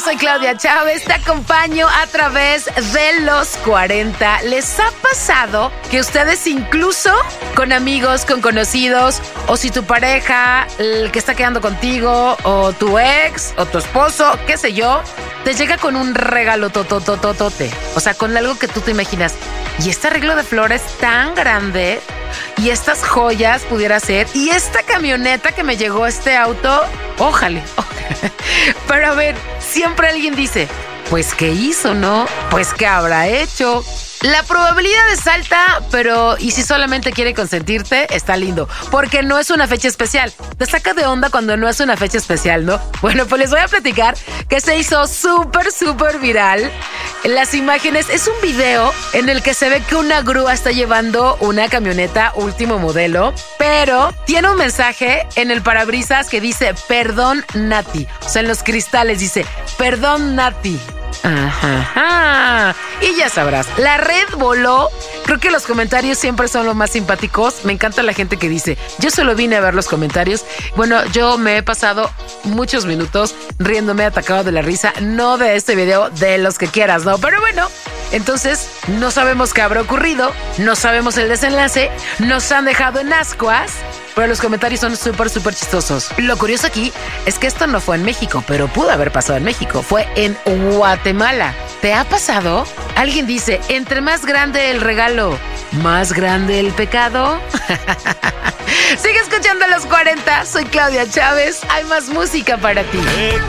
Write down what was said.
soy Claudia Chávez, te acompaño a través de los 40. ¿Les ha pasado que ustedes incluso con amigos, con conocidos, o si tu pareja, el que está quedando contigo, o tu ex, o tu esposo, qué sé yo, te llega con un regalo totototote? O sea, con algo que tú te imaginas. Y este arreglo de flores tan grande, y estas joyas pudiera ser, y esta camioneta que me llegó, este auto, ójale. Pero a ver, siempre alguien dice, pues ¿qué hizo, no? Pues ¿qué habrá hecho? La probabilidad es alta, pero ¿y si solamente quiere consentirte? Está lindo, porque no es una fecha especial. Te saca de onda cuando no es una fecha especial, ¿no? Bueno, pues les voy a platicar que se hizo súper viral. Las imágenes, es un video en el que se ve que una grúa está llevando una camioneta último modelo, pero tiene un mensaje en el parabrisas que dice, perdón, Nati. O sea, en los cristales dice, perdón, Nati. Ajá. Y ya sabrás, la red voló. Creo que los comentarios siempre son los más simpáticos. Me encanta la gente que dice, yo solo vine a ver los comentarios. Bueno, yo me he pasado muchos minutos riéndome, atacado de la risa. No de este video, de los que quieras, ¿no? Pero bueno, entonces no sabemos qué habrá ocurrido. No sabemos el desenlace. Nos han dejado en ascuas. Pero los comentarios son súper chistosos. Lo curioso aquí es que esto no fue en México, pero pudo haber pasado en México. Fue en Guatemala. ¿Te ha pasado? Alguien dice, entre más grande el regalo, más grande el pecado. Sigue escuchando a los 40. Soy Claudia Chávez. Hay más música para ti.